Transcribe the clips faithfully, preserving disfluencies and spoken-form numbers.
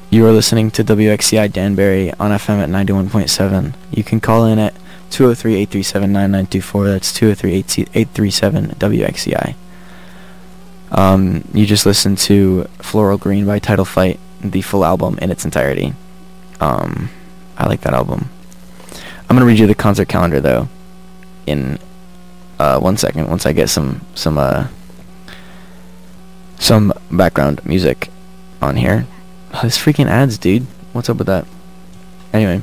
You are listening to W X C I Danbury on F M at ninety-one point seven. You can call in at two oh three, eight three seven, nine nine two four. That's two oh three, eight three seven, W X C I. Um, you just listened to Floral Green by Title Fight, the full album in its entirety. Um, I like that album. I'm going to read you the concert calendar, though, in uh, one second, once I get some, some, uh, some background music on here. Oh, this freaking ads, dude. What's up with that? Anyway.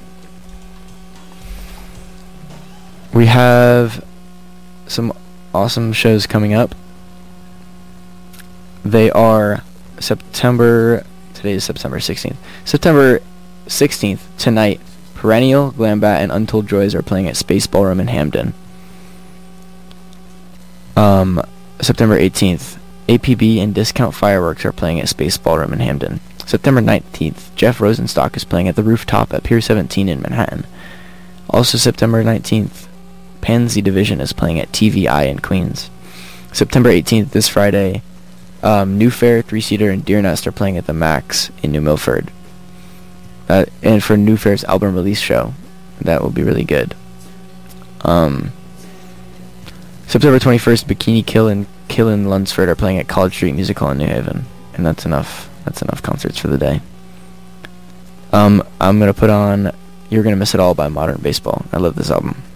We have some awesome shows coming up. They are September... Today is September sixteenth. September sixteenth, tonight, Perennial, Glambat, and Untold Joys are playing at Space Ballroom in Hamden. Um, September eighteenth, A P B and Discount Fireworks are playing at Space Ballroom in Hamden. September nineteenth, Jeff Rosenstock is playing at the Rooftop at Pier seventeen in Manhattan. Also September nineteenth, Pansy Division is playing at T V I in Queens. September eighteenth, this Friday, um, New Fair, Three-Seater, and Deer Nest are playing at the Max in New Milford. Uh, and for New Fair's album release show, that will be really good. Um, September twenty-first, Bikini Kill and Kill in Lunsford are playing at College Street Music Hall in New Haven. And that's enough. That's enough concerts for the day. Um, I'm going to put on You're Gonna Miss It All by Modern Baseball. I love this album.